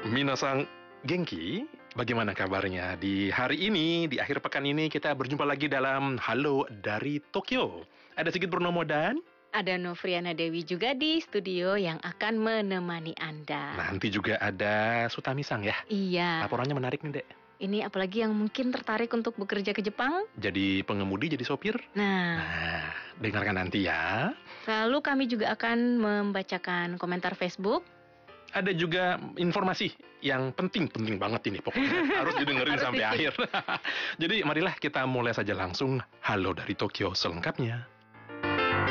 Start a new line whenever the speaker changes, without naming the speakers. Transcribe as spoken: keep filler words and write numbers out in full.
Minasang Genki, bagaimana kabarnya? Di hari ini, di akhir pekan ini kita berjumpa lagi dalam Halo dari Tokyo. Ada Sigit Purnomo dan
ada Novriana Dewi juga di studio yang akan menemani Anda.
Nanti juga ada Sutami Sang ya?
Iya.
Laporannya menarik nih, Dek.
Ini apalagi yang mungkin tertarik untuk bekerja ke Jepang.
Jadi pengemudi, jadi sopir.
Nah,
nah dengarkan nanti ya.
Lalu kami juga akan membacakan komentar Facebook.
Ada juga informasi yang penting, penting banget ini pokoknya. Harus didengerin sampai akhir. Jadi marilah kita mulai saja langsung Halo dari Tokyo selengkapnya.